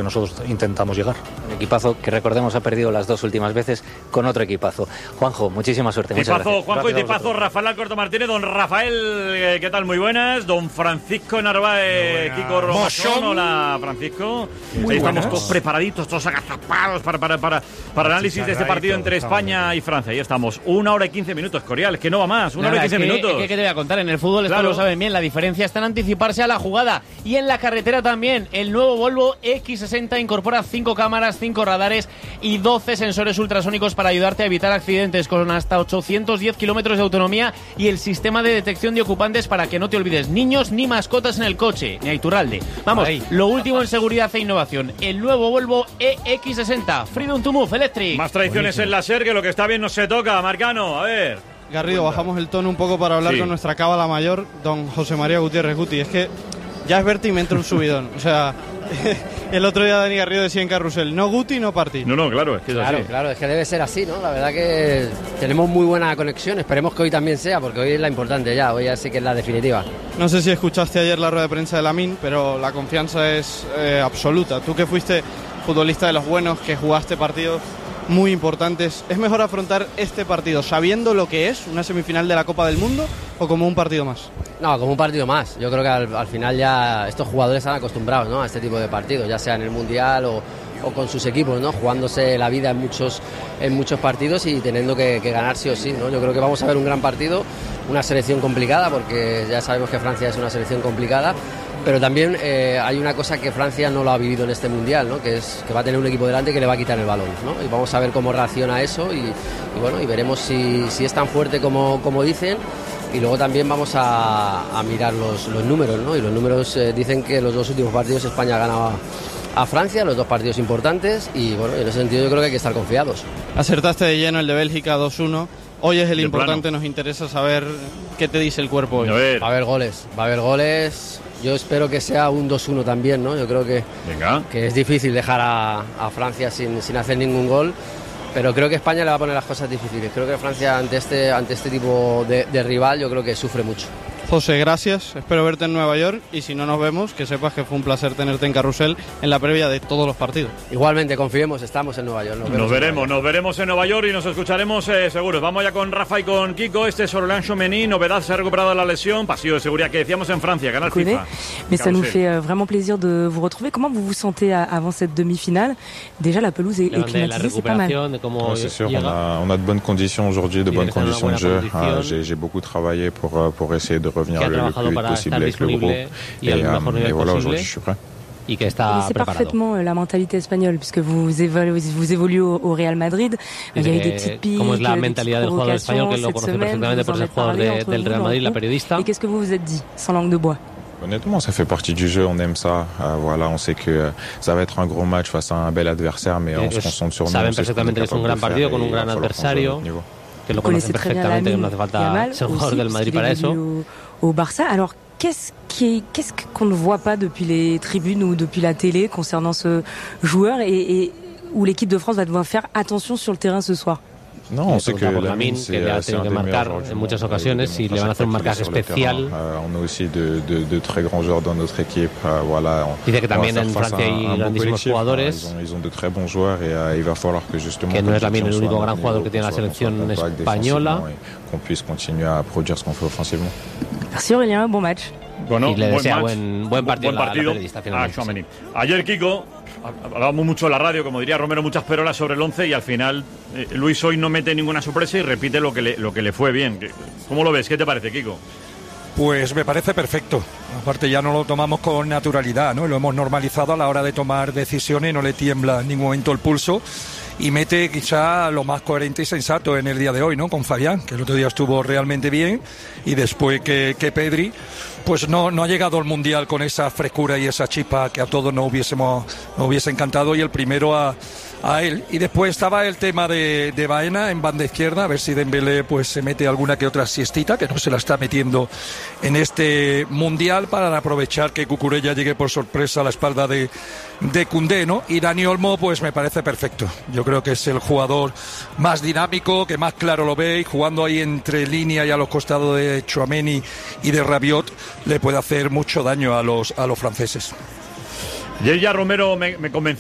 nosotros intentamos llegar. Un equipazo que, recordemos, ha perdido las 2 últimas veces con otro equipazo. Juanjo, muchísima suerte. Muchas gracias. Juanjo y tipazo, Rafael Alcorta Martínez. Don Rafael, ¿qué tal? Muy buenas. Don Francisco Narváez, Kiko Romachón. Hola, Francisco. Ahí estamos todos preparaditos, todos agazapados para el análisis de este partido entre España y Francia. Ahí estamos. 1 hora y 15 minutos, Corial, que no va más. 1 hora y 15 minutos. ¿Qué te voy a contar? En el fútbol esto lo saben bien. La diferencia está en anticiparse a la jugada. Y en la carretera también. El nuevo Volvo X60 incorpora 5 cámaras, 5 radares y 12 sensores ultrasónicos para ayudarte a evitar accidentes, con hasta 810 kilómetros de autonomía, y el sistema de detección de ocupantes para que no te olvides niños ni mascotas en el coche, ni a Iturralde. Vamos, lo último en seguridad e innovación. El nuevo Volvo EX60 Freedom to Move Electric. Más tradiciones en la SER, que lo que está bien no se toca. Marcano, a ver. Garrido, bajamos el tono un poco para hablar con nuestra cábala mayor, don José María Gutiérrez Guti. Es que ya es verte y me entra un subidón. O sea, el otro día Dani Garrido decía en Carrusel, no Guti, no Party. No, claro, es que es así. Claro, es que debe ser así, ¿no? La verdad que tenemos muy buena conexión. Esperemos que hoy también sea, porque hoy es la importante ya. Hoy ya sí que es la definitiva. No sé si escuchaste ayer la rueda de prensa de Lamine, pero la confianza es absoluta. Tú que fuiste futbolista de los buenos, que jugaste partidos muy importantes, ¿es mejor afrontar este partido sabiendo lo que es una semifinal de la Copa del Mundo o como un partido más? No, como un partido más. Yo creo que al final ya estos jugadores están acostumbrados, ¿no?, a este tipo de partidos, ya sea en el Mundial o con sus equipos, ¿no?, jugándose la vida en muchos partidos y teniendo que ganar sí o sí, ¿no? Yo creo que vamos a ver un gran partido, una selección complicada, porque ya sabemos que Francia es una selección complicada, pero también hay una cosa que Francia no lo ha vivido en este Mundial, ¿no?, que es que va a tener un equipo delante que le va a quitar el balón, ¿no? Y vamos a ver cómo reacciona a eso y veremos si es tan fuerte como dicen. Y luego también vamos a mirar los números, ¿no? Y los números dicen que los 2 últimos partidos España ha ganado a Francia, los 2 partidos importantes, y bueno, en ese sentido yo creo que hay que estar confiados. Acertaste de lleno el de Bélgica 2-1. Hoy es el importante, plano. Nos interesa saber qué te dice el cuerpo hoy. Va a haber goles. Yo espero que sea un 2-1 también, ¿no? Yo creo que es difícil dejar a Francia sin hacer ningún gol, pero creo que España le va a poner las cosas difíciles. Creo que Francia ante este tipo de rival, yo creo que sufre mucho. José, gracias, espero verte en Nueva York, y si no nos vemos, que sepas que fue un placer tenerte en Carrusel en la previa de todos los partidos. Igualmente, confiemos, estamos en Nueva York. Nos veremos en Nueva York y nos escucharemos seguros. Vamos ya con Rafa y con Kiko. Este es Aurélien Tchouameni, novedad, se ha recuperado de la lesión, pasillo de seguridad que decíamos en Francia, Canal FIFA. Mais ça nous fait vraiment plaisir de vous retrouver. ¿Cómo vous vous sentez avant cette demi-finale? Déjà la pelouse est climatisée, c'est pas mal. C'est sûr, on a de bonnes conditions aujourd'hui, de bonnes conditions de jeu. J'ai beaucoup travaillé pour essayer de revenir le plus vite possible avec le groupe. Et voilà, aujourd'hui, je suis prêt. Y que está c'est parfaitement la mentalité espagnole, puisque vous évoluez au Real Madrid. Il y a eu des petites piques, como es la mentalidad del jugador español, que lo conoce perfectamente por ser jugador del Real Madrid, la periodista. Et qu'est-ce que vous vous êtes dit, sans langue de bois? Honnêtement, ça fait partie du jeu, on aime ça. Voilà, on sait que ça va être un gros match face a un bel adversaire, mais on se concentre sur nous. Saben perfectamente que es un gran partido con un gran adversario, que lo conocen perfectamente, que no hace falta ser jugador del Madrid para eso. Au Barça, alors qu'est-ce qu'on ne voit pas depuis les tribunes ou depuis la télé concernant ce joueur et où l'équipe de France va devoir faire attention sur le terrain ce soir? No, on sait que Lamine, que le ha tenido que marcar en muchas ocasiones, y le van a hacer un marcaje especial. On a aussi de très grands joueurs dans notre équipe. Voilà. Dice que también en Francia hay grandísimos jugadores. Ils ont de très bons joueurs et il va falloir que justement que no es Lamine el único gran jugador que tiene la selección española. Qu'on puisse continuer à produire ce qu'on fait offensivement. Merci Aurélien, bon match. Bueno, y le desea buen partido la periodista finalmente. Ayer, Kiko, hablábamos mucho en la radio, como diría Romero, muchas perolas sobre el 11, y al final Luis hoy no mete ninguna sorpresa y repite lo que le fue bien. ¿Cómo lo ves? ¿Qué te parece, Kiko? Pues me parece perfecto. Aparte ya no lo tomamos con naturalidad, ¿no? Lo hemos normalizado a la hora de tomar decisiones, no le tiembla en ningún momento el pulso. Y mete quizá lo más coherente y sensato en el día de hoy, ¿no? Con Fabián, que el otro día estuvo realmente bien, y después que Pedri, pues no ha llegado al Mundial con esa frescura y esa chispa que a todos nos hubiese encantado, y el primero a él. Y después estaba el tema de Baena en banda izquierda, a ver si Dembélé pues se mete alguna que otra siestita, que no se la está metiendo en este Mundial, para aprovechar que Cucurella llegue por sorpresa a la espalda de Koundé, ¿no? Y Dani Olmo pues me parece perfecto. Yo creo que es el jugador más dinámico, que más claro lo ve, y jugando ahí entre línea y a los costados de Tchouameni y de Rabiot le puede hacer mucho daño a los franceses. Y ella, Romero, me convenció